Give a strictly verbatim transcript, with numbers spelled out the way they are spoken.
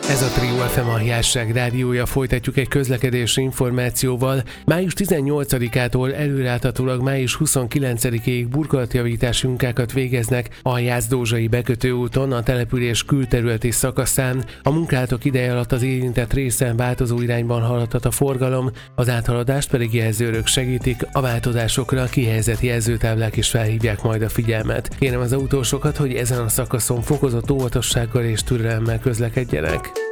Ez a Trio ef em a Jásság rádiója, folytatjuk egy közlekedési információval. május tizennyolcadikától előreláthatólag május huszonkilencedikéig burkolatjavítási munkákat végeznek a Jász-Dózsai bekötőúton, a település külterületi szakaszán. A munkálatok ideje alatt az érintett részen változó irányban haladhat a forgalom, az áthaladást pedig jelzőrök segítik, a változásokra kihelyezett jelzőtáblák is felhívják majd a figyelmet. Kérem az autósokat, hogy ezen a szakaszon fokozott óvatossággal és türelemmel közlekedjenek.